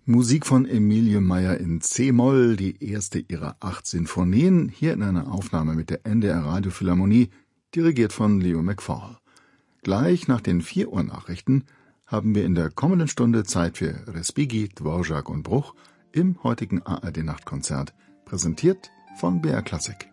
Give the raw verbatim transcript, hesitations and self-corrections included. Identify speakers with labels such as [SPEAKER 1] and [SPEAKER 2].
[SPEAKER 1] Musik von Emilie Meier in C-Moll, die erste ihrer acht Sinfonien, hier in einer Aufnahme mit der N D R Radiophilharmonie, dirigiert von Leo McFall. Gleich nach den vier Uhr Nachrichten haben wir in der kommenden Stunde Zeit für Respighi, Dvorak und Bruch im heutigen A R D Nachtkonzert, präsentiert von B R Classic.